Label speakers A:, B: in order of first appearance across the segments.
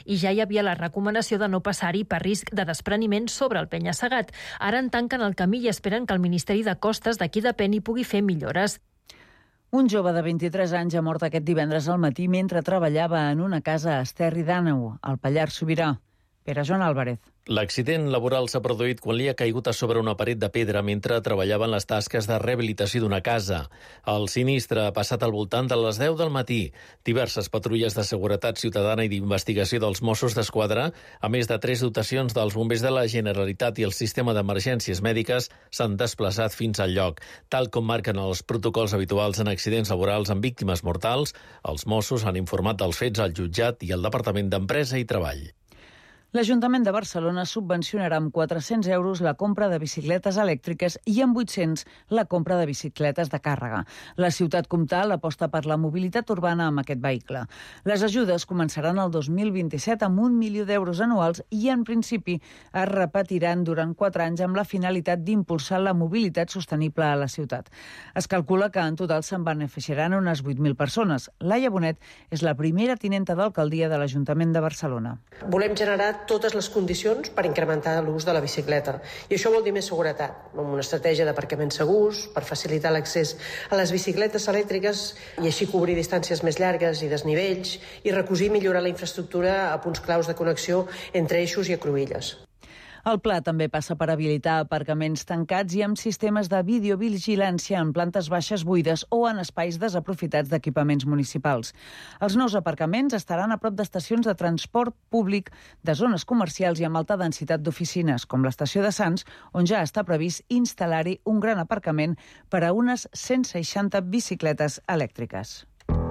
A: i ja hi havia la recomanació de no passar-hi per risc de despreniment sobre el penya-segat. Ara en tanquen el camí i esperen que el Ministeri de Costes, d'aquí depèn, hi pugui fer millores.
B: Un jove de 23 anys ha mort aquest divendres al matí mentre treballava en una casa a Esterri d'Àneu, al Pallars Sobirà. Pere Joan Álvarez.
C: L'accident laboral s'ha produït quan li ha caigut a sobre una paret de pedra mentre treballava en les tasques de rehabilitació d'una casa. El sinistre ha passat al voltant de les 10 del matí. Diverses patrulles de seguretat ciutadana i d'investigació dels Mossos d'Esquadra, a més de 3 dotacions dels bombers de la Generalitat i el sistema d'emergències mèdiques, s'han desplaçat fins al lloc. Tal com marquen els protocols habituals en accidents laborals amb víctimes mortals, els Mossos han informat dels fets al jutjat i al Departament d'Empresa i Treball.
B: L'Ajuntament de Barcelona subvencionarà amb 400 euros la compra de bicicletes elèctriques i amb 800 la compra de bicicletes de càrrega. La ciutat comtal aposta per la mobilitat urbana amb aquest vehicle. Les ajudes començaran el 2027 amb 1 milió d'euros anuals i, en principi, es repetiran durant 4 anys amb la finalitat d'impulsar la mobilitat sostenible a la ciutat. Es calcula que en total se'n beneficiaran unes 8.000 persones. Laia Bonet és la primera tinenta d'alcaldia de l'Ajuntament de Barcelona.
D: Volem generar totes les condicions per incrementar l'ús de la bicicleta. I això vol dir més seguretat, amb una estratègia d'aparcaments segurs, per facilitar l'accés a les bicicletes elèctriques i així cobrir distàncies més llargues i desnivells i recosir i millorar la infraestructura a punts claus de connexió entre eixos i a cruïlles.
B: El pla també passa per habilitar aparcaments tancats i amb sistemes de videovigilància en plantes baixes buides o en espais desaprofitats d'equipaments municipals. Els nous aparcaments estaran a prop d'estacions de transport públic, de zones comercials i amb alta densitat d'oficines, com l'estació de Sants, on ja està previst instal·lar-hi un gran aparcament per a unes 160 bicicletes elèctriques.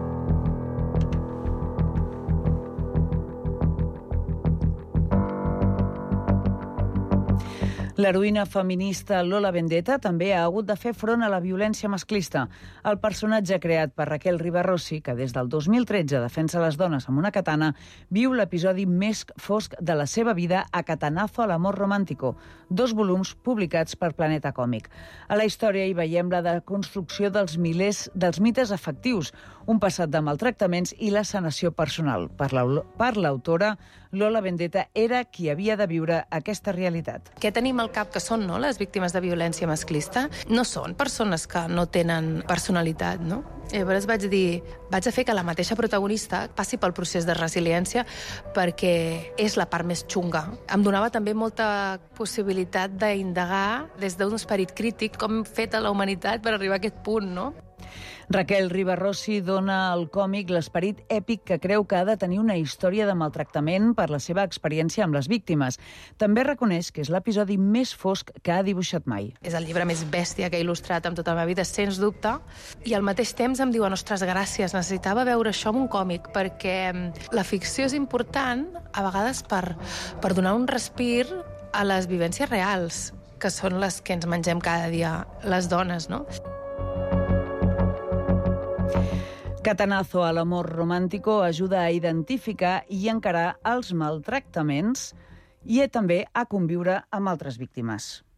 B: L'heroïna feminista Lola Vendetta també ha hagut de fer front a la violència masclista. El personatge creat per Raquel Ribarrossi, que des del 2013 defensa les dones amb una katana, viu l'episodi més fosc de la seva vida a Catanazo al amor romántico, 2 volums publicats per Planeta Còmic. A la història hi veiem la deconstrucció dels mites afectius, un passat de maltractaments i la sanació personal. Per l'autora, Lola Vendetta era qui havia de viure aquesta realitat.
E: Què tenim al cap que són, no, les víctimes de violència masclista? No són persones que no tenen personalitat, no? Llavors vaig a fer que la mateixa protagonista passi pel procés de resiliència perquè és la part més xunga. Em donava també molta possibilitat d'indagar des d'un esperit crític com hem fet a la humanitat per arribar a aquest punt, no?
B: Raquel Ribarrossi dona al còmic l'esperit èpic que creu que ha de tenir una història de maltractament per la seva experiència amb les víctimes. També reconeix que és l'episodi més fosc que ha dibuixat mai.
E: És el llibre més bèstia que he il·lustrat en tota la meva vida, sens dubte, i al mateix temps em diuen, ostres, gràcies, necessitava veure això en un còmic, perquè la ficció és important, a vegades per donar un respir a les vivències reals, que són les que ens mengem cada dia les dones, no?
B: Catanazo al amor romántico ajuda a identificar i encarar els maltractaments i també a conviure amb altres víctimes.